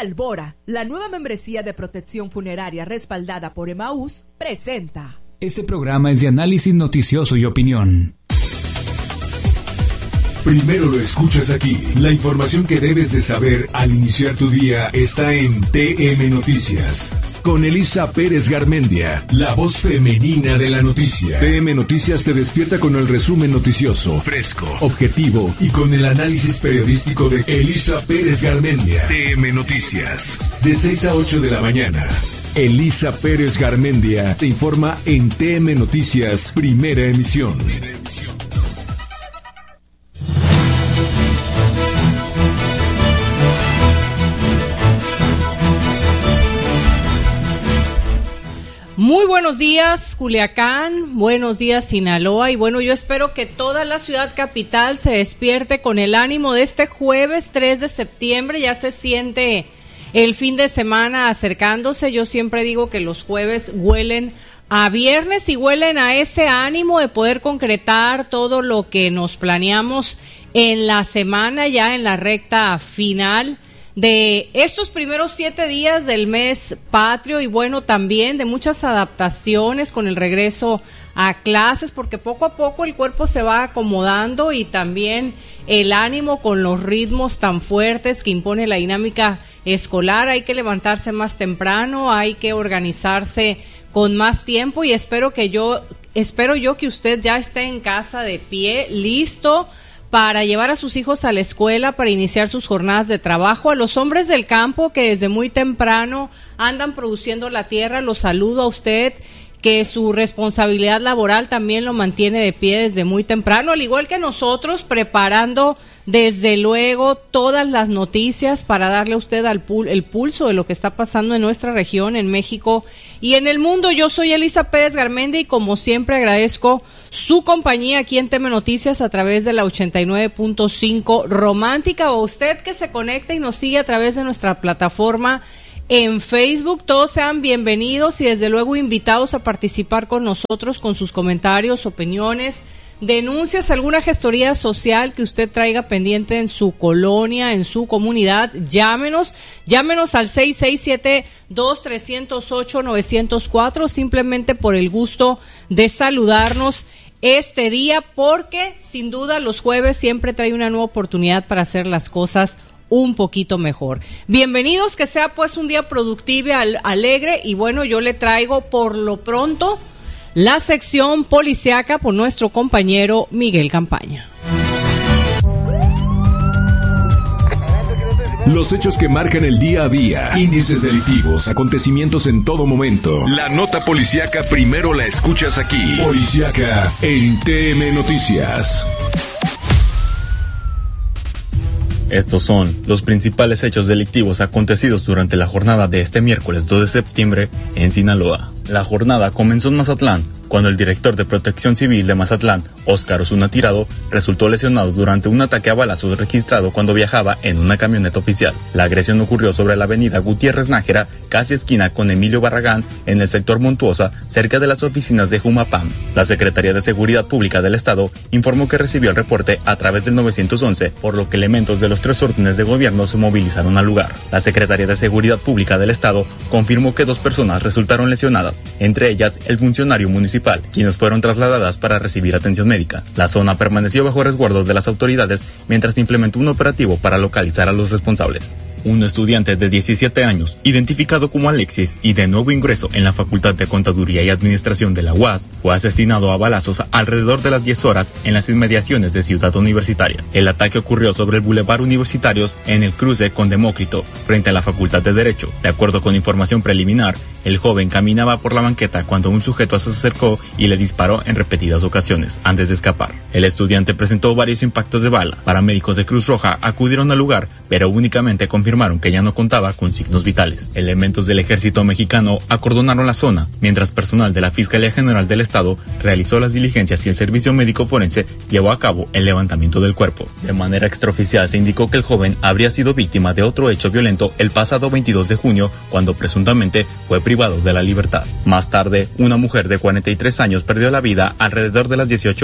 Albora, la nueva membresía de protección funeraria respaldada por Emaús, presenta. Este programa es de análisis noticioso y opinión. Primero lo escuchas aquí. La información que debes de saber al iniciar tu día está en TM Noticias. Con Elisa Pérez Garmendia, la voz femenina de la noticia. TM Noticias te despierta con el resumen noticioso, fresco, objetivo y con el análisis periodístico de Elisa Pérez Garmendia. TM Noticias, de 6 a 8 de la mañana. Elisa Pérez Garmendia te informa en TM Noticias, primera emisión. Muy buenos días, Culiacán, buenos días, Sinaloa, y bueno, yo espero que toda la ciudad capital se despierte con el ánimo de este jueves 3 de septiembre, ya se siente el fin de semana acercándose. Yo siempre digo que los jueves huelen a viernes y huelen a ese ánimo de poder concretar todo lo que nos planeamos en la semana, ya en la recta final de estos primeros 7 días del mes patrio, y bueno, también de muchas adaptaciones con el regreso a clases, porque poco a poco el cuerpo se va acomodando y también el ánimo con los ritmos tan fuertes que impone la dinámica escolar. Hay que levantarse más temprano, hay que organizarse con más tiempo, y espero yo que usted ya esté en casa de pie, listo para llevar a sus hijos a la escuela, para iniciar sus jornadas de trabajo. A los hombres del campo que desde muy temprano andan produciendo la tierra, los saludo a usted, que su responsabilidad laboral también lo mantiene de pie desde muy temprano, al igual que nosotros, preparando desde luego todas las noticias para darle a usted el pulso de lo que está pasando en nuestra región, en México y en el mundo. Yo soy Elisa Pérez Garmendia y como siempre agradezco su compañía aquí en TM Noticias a través de la 89.5 Romántica, o usted que se conecta y nos sigue a través de nuestra plataforma en Facebook. Todos sean bienvenidos y desde luego invitados a participar con nosotros con sus comentarios, opiniones, denuncias, alguna gestoría social que usted traiga pendiente en su colonia, en su comunidad. Llámenos al 6672-308-904, simplemente por el gusto de saludarnos este día, porque sin duda los jueves siempre trae una nueva oportunidad para hacer las cosas un poquito mejor. Bienvenidos, que sea pues un día productivo, alegre, y bueno, yo le traigo por lo pronto la sección policiaca por nuestro compañero Miguel Campaña. Los hechos que marcan el día a día, índices delictivos, acontecimientos en todo momento. La nota policiaca primero la escuchas aquí. Policiaca en TM Noticias. Estos son los principales hechos delictivos acontecidos durante la jornada de este miércoles 2 de septiembre en Sinaloa. La jornada comenzó en Mazatlán, cuando el director de Protección Civil de Mazatlán, Óscar Osuna Tirado, resultó lesionado durante un ataque a balazos registrado cuando viajaba en una camioneta oficial. La agresión ocurrió sobre la avenida Gutiérrez Nájera, casi esquina con Emilio Barragán, en el sector Montuosa, cerca de las oficinas de Jumapam. La Secretaría de Seguridad Pública del Estado informó que recibió el reporte a través del 911, por lo que elementos de los 3 órdenes de gobierno se movilizaron al lugar. La Secretaría de Seguridad Pública del Estado confirmó que 2 personas resultaron lesionadas, entre ellas el funcionario municipal, quienes fueron trasladadas para recibir atención médica. La zona permaneció bajo resguardo de las autoridades mientras se implementó un operativo para localizar a los responsables. Un estudiante de 17 años, identificado como Alexis y de nuevo ingreso en la Facultad de Contaduría y Administración de la UAS, fue asesinado a balazos alrededor de las 10 horas en las inmediaciones de Ciudad Universitaria. El ataque ocurrió sobre el Boulevard Universitarios en el cruce con Demócrito, frente a la Facultad de Derecho. De acuerdo con información preliminar, el joven caminaba por la banqueta cuando un sujeto se acercó y le disparó en repetidas ocasiones antes de escapar. El estudiante presentó varios impactos de bala. Paramédicos de Cruz Roja acudieron al lugar, pero únicamente confirmaron que ya no contaba con signos vitales. Elementos del ejército mexicano acordonaron la zona, mientras personal de la Fiscalía General del Estado realizó las diligencias y el servicio médico forense llevó a cabo el levantamiento del cuerpo. De manera extraoficial se indicó que el joven habría sido víctima de otro hecho violento el pasado 22 de junio, cuando presuntamente fue privado de la libertad. Más tarde, una mujer de 43 años perdió la vida alrededor de las 18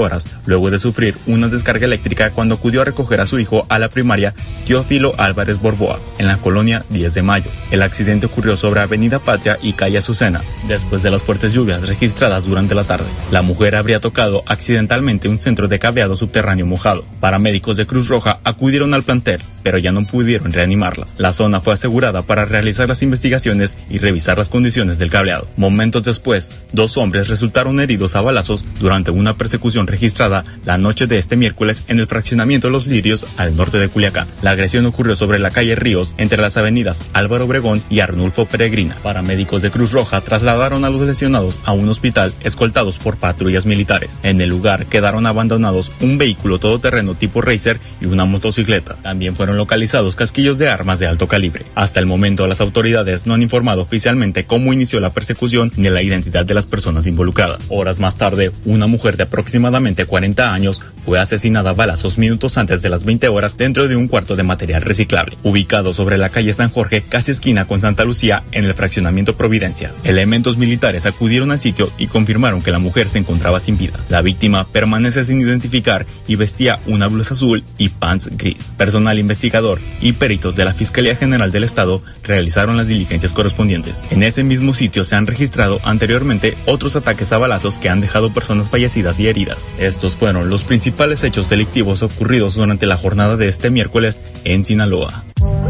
horas, luego de sufrir una descarga eléctrica cuando acudió a recoger a su hijo a la primaria Teófilo Álvarez Borboa, en la colonia 10 de Mayo. El accidente ocurrió sobre Avenida Patria y calle Azucena, después de las fuertes lluvias registradas durante la tarde. La mujer habría tocado accidentalmente un centro de cableado subterráneo mojado. Paramédicos de Cruz Roja acudieron al plantel, pero ya no pudieron reanimarla. La zona fue asegurada para realizar las investigaciones y revisar las condiciones del cableado. Momentos después, 2 hombres resultaron heridos a balazos durante una persecución registrada la noche de este miércoles en el fraccionamiento Los Lirios, al norte de Culiacán. La agresión ocurrió sobre la calle Ríos, entre las avenidas Álvaro Obregón y Arnulfo Peregrina. Paramédicos de Cruz Roja trasladaron a los lesionados a un hospital escoltados por patrullas militares. En el lugar quedaron abandonados un vehículo todoterreno tipo Racer y una motocicleta. También fueron localizados casquillos de armas de alto calibre. Hasta el momento, las autoridades no han informado oficialmente cómo inició la persecución ni la identidad de las personas involucradas. Horas más tarde, una mujer de aproximadamente 40 años fue asesinada a balazos minutos antes de las 20 horas dentro de un cuarto de material reciclable, ubicado sobre la calle San Jorge, casi esquina con Santa Lucía, en el fraccionamiento Providencia. Elementos militares acudieron al sitio y confirmaron que la mujer se encontraba sin vida. La víctima permanece sin identificar y vestía una blusa azul y pants gris. Personal investigador y peritos de la Fiscalía General del Estado realizaron las diligencias correspondientes. En ese mismo sitio se han registrado anteriormente otros ataques a balazos que han dejado personas fallecidas y heridas. Estos fueron los principales hechos delictivos ocurridos durante la jornada de este miércoles en Sinaloa.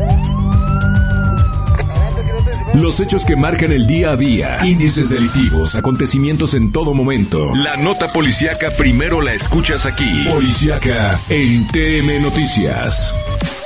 Los hechos que marcan el día a día, índices delictivos, acontecimientos en todo momento. La nota policíaca primero la escuchas aquí. Policíaca en TM Noticias.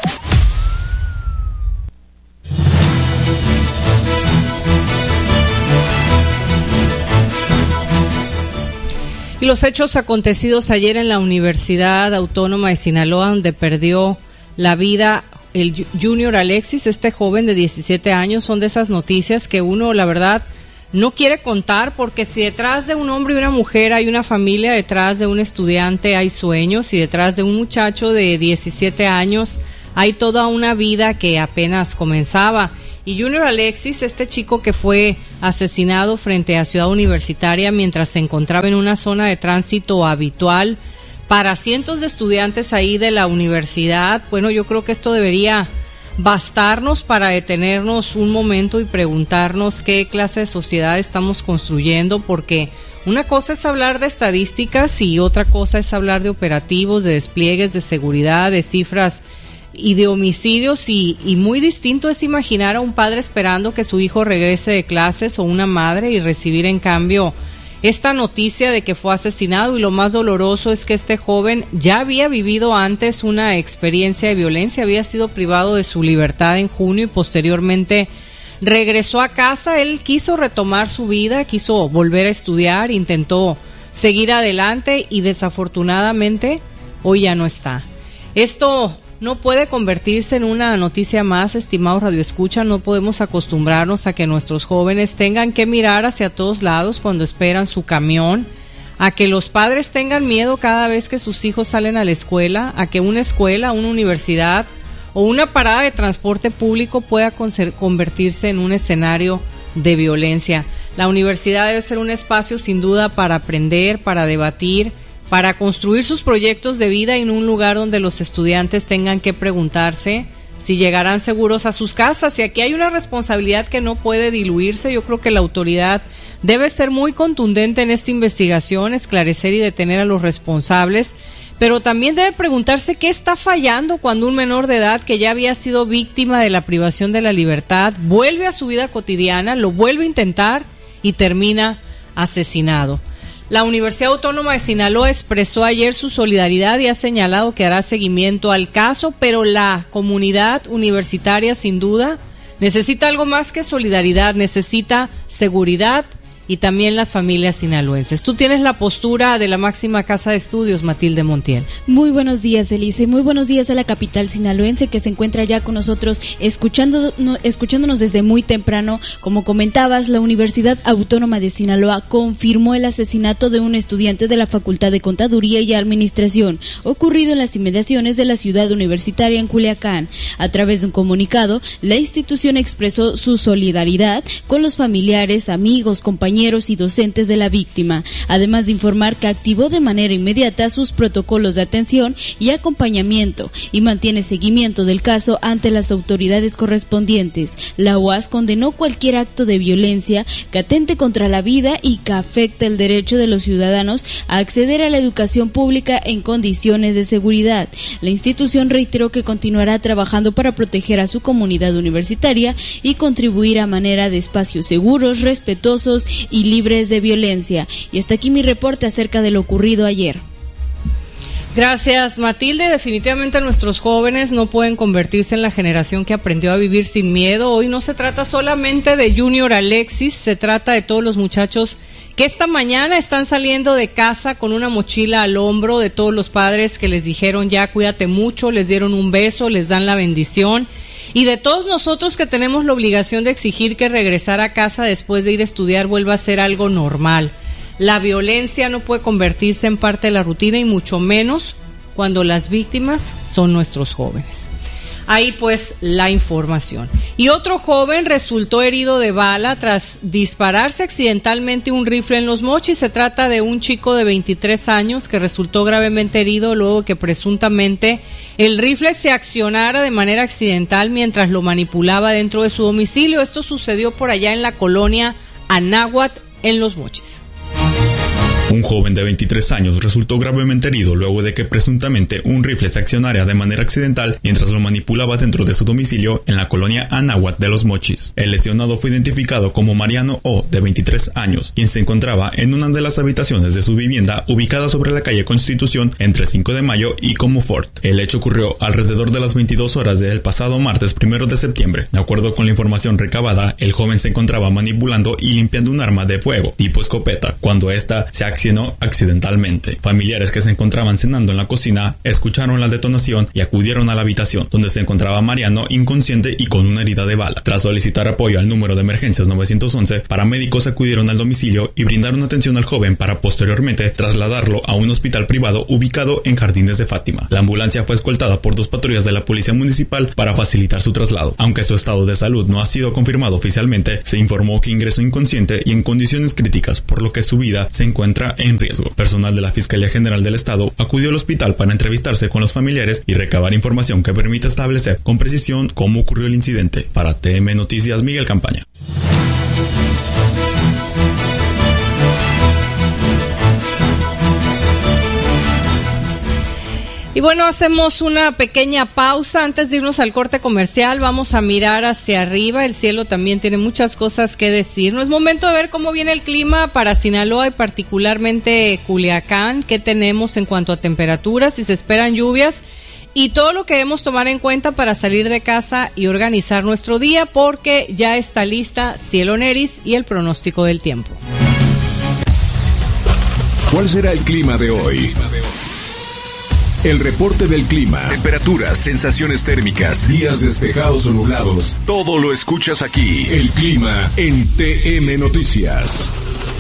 Y los hechos acontecidos ayer en la Universidad Autónoma de Sinaloa, donde perdió la vida el Junior Alexis, este joven de 17 años, son de esas noticias que uno, la verdad, no quiere contar, porque si detrás de un hombre y una mujer hay una familia, detrás de un estudiante hay sueños, y detrás de un muchacho de 17 años hay toda una vida que apenas comenzaba. Y Junior Alexis, este chico que fue asesinado frente a Ciudad Universitaria mientras se encontraba en una zona de tránsito habitual para cientos de estudiantes ahí de la universidad, bueno, yo creo que esto debería bastarnos para detenernos un momento y preguntarnos qué clase de sociedad estamos construyendo, porque una cosa es hablar de estadísticas y otra cosa es hablar de operativos, de despliegues, de seguridad, de cifras y de homicidios, y muy distinto es imaginar a un padre esperando que su hijo regrese de clases, o una madre, y recibir en cambio esta noticia de que fue asesinado. Y lo más doloroso es que este joven ya había vivido antes una experiencia de violencia, había sido privado de su libertad en junio y posteriormente regresó a casa. Él quiso retomar su vida, quiso volver a estudiar, intentó seguir adelante y desafortunadamente hoy ya no está. Esto no puede convertirse en una noticia más, estimados radioescuchas. No podemos acostumbrarnos a que nuestros jóvenes tengan que mirar hacia todos lados cuando esperan su camión, a que los padres tengan miedo cada vez que sus hijos salen a la escuela, a que una escuela, una universidad o una parada de transporte público pueda convertirse en un escenario de violencia. La universidad debe ser un espacio sin duda para aprender, para debatir, para construir sus proyectos de vida, en un lugar donde los estudiantes tengan que preguntarse si llegarán seguros a sus casas. Y aquí hay una responsabilidad que no puede diluirse. Yo creo que la autoridad debe ser muy contundente en esta investigación, esclarecer y detener a los responsables, pero también debe preguntarse qué está fallando cuando un menor de edad que ya había sido víctima de la privación de la libertad vuelve a su vida cotidiana, lo vuelve a intentar y termina asesinado. La Universidad Autónoma de Sinaloa expresó ayer su solidaridad y ha señalado que hará seguimiento al caso, pero la comunidad universitaria sin duda necesita algo más que solidaridad, necesita seguridad, y también las familias sinaloenses. Tú tienes la postura de la máxima casa de estudios, Matilde Montiel. Muy buenos días, Elisa, y muy buenos días a la capital sinaloense, que se encuentra ya con nosotros escuchándonos desde muy temprano. Como comentabas, la Universidad Autónoma de Sinaloa confirmó el asesinato de un estudiante de la Facultad de Contaduría y Administración, ocurrido en las inmediaciones de la ciudad universitaria en Culiacán. A través de un comunicado, la institución expresó su solidaridad con los familiares, amigos, compañeros compañeros y docentes de la víctima, además de informar que activó de manera inmediata sus protocolos de atención y acompañamiento y mantiene seguimiento del caso ante las autoridades correspondientes. La UAS condenó cualquier acto de violencia que atente contra la vida y que afecte el derecho de los ciudadanos a acceder a la educación pública en condiciones de seguridad. La institución reiteró que continuará trabajando para proteger a su comunidad universitaria y contribuir a manera de espacios seguros, respetuosos y libres de violencia. Y hasta aquí mi reporte acerca de lo ocurrido ayer. Gracias, Matilde. Definitivamente nuestros jóvenes no pueden convertirse en la generación que aprendió a vivir sin miedo. Hoy no se trata solamente de Junior Alexis, se trata de todos los muchachos que esta mañana están saliendo de casa con una mochila al hombro, de todos los padres que les dijeron ya cuídate mucho, les dieron un beso, les dan la bendición, y de todos nosotros que tenemos la obligación de exigir que regresar a casa después de ir a estudiar vuelva a ser algo normal. La violencia no puede convertirse en parte de la rutina y mucho menos cuando las víctimas son nuestros jóvenes. Ahí pues la información. Y otro joven resultó herido de bala tras dispararse accidentalmente un rifle en Los Mochis. Se trata de un chico de 23 años que resultó gravemente herido luego que presuntamente el rifle se accionara de manera accidental mientras lo manipulaba dentro de su domicilio. Esto sucedió por allá en la colonia Anáhuac en Los Mochis. Un joven de 23 años resultó gravemente herido luego de que presuntamente un rifle se accionara de manera accidental mientras lo manipulaba dentro de su domicilio en la colonia Anáhuac de Los Mochis. El lesionado fue identificado como Mariano O, de 23 años, quien se encontraba en una de las habitaciones de su vivienda ubicada sobre la calle Constitución entre 5 de Mayo y Comofort. El hecho ocurrió alrededor de las 22 horas del pasado martes 1 de septiembre. De acuerdo con la información recabada, el joven se encontraba manipulando y limpiando un arma de fuego tipo escopeta cuando ésta se accionó accidentalmente. Familiares que se encontraban cenando en la cocina escucharon la detonación y acudieron a la habitación donde se encontraba Mariano inconsciente y con una herida de bala. Tras solicitar apoyo al número de emergencias 911, paramédicos acudieron al domicilio y brindaron atención al joven para posteriormente trasladarlo a un hospital privado ubicado en Jardines de Fátima. La ambulancia fue escoltada por 2 patrullas de la policía municipal para facilitar su traslado. Aunque su estado de salud no ha sido confirmado oficialmente, se informó que ingresó inconsciente y en condiciones críticas, por lo que su vida se encuentra en riesgo. Personal de la Fiscalía General del Estado acudió al hospital para entrevistarse con los familiares y recabar información que permita establecer con precisión cómo ocurrió el incidente. Para TM Noticias, Miguel Campaña. Y bueno, hacemos una pequeña pausa. Antes de irnos al corte comercial, vamos a mirar hacia arriba. El cielo también tiene muchas cosas que decir. No es momento de ver cómo viene el clima para Sinaloa y particularmente Culiacán. ¿Qué tenemos en cuanto a temperaturas? Si se esperan lluvias y todo lo que debemos tomar en cuenta para salir de casa y organizar nuestro día, porque ya está lista Cielo Neris y el pronóstico del tiempo. ¿Cuál será el clima de hoy? El reporte del clima, temperaturas, sensaciones térmicas, días despejados o nublados, todo lo escuchas aquí. El clima en TM Noticias.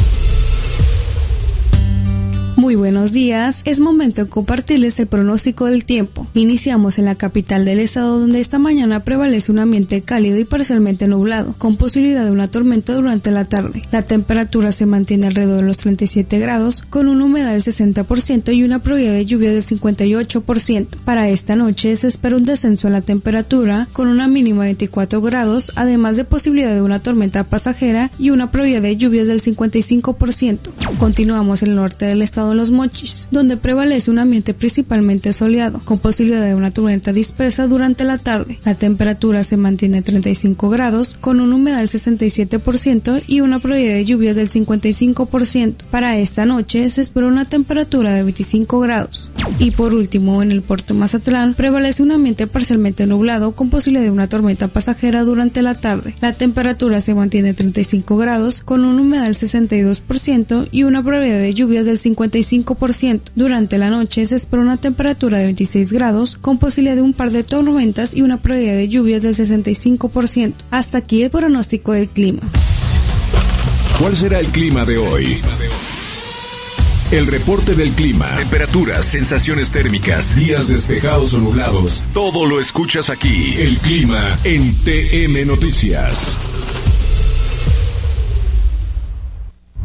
Muy buenos días, es momento de compartirles el pronóstico del tiempo. Iniciamos en la capital del estado, donde esta mañana prevalece un ambiente cálido y parcialmente nublado, con posibilidad de una tormenta durante la tarde. La temperatura se mantiene alrededor de los 37 grados, con una humedad del 60% y una probabilidad de lluvia del 58%. Para esta noche se espera un descenso en la temperatura, con una mínima de 24 grados, además de posibilidad de una tormenta pasajera y una probabilidad de lluvias del 55%. Continuamos en el norte del estado en Los Mochis, donde prevalece un ambiente principalmente soleado, con posibilidad de una tormenta dispersa durante la tarde. La temperatura se mantiene en 35 grados, con una humedad del 67% y una probabilidad de lluvias del 55%. Para esta noche se espera una temperatura de 25 grados. Y por último, en el puerto Mazatlán, prevalece un ambiente parcialmente nublado, con posibilidad de una tormenta pasajera durante la tarde. La temperatura se mantiene en 35 grados, con una humedad del 62% y una probabilidad de lluvias del 55%. Durante la noche se espera una temperatura de 26 grados, con posibilidad de un par de tormentas y una probabilidad de lluvias del 65%. Hasta aquí el pronóstico del clima. ¿Cuál será el clima de hoy? El reporte del clima, temperaturas, sensaciones térmicas, días despejados o nublados, todo lo escuchas aquí. El clima en TM Noticias.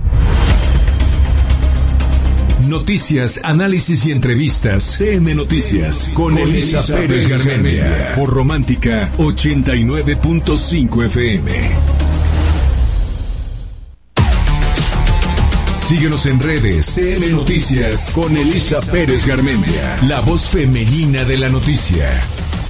Noticias, análisis y entrevistas. TM Noticias con Elisa Pérez Garmendia. Por Romántica 89.5 FM. Síguenos en redes. TM Noticias con Elisa Pérez Garmendia. La voz femenina de la noticia.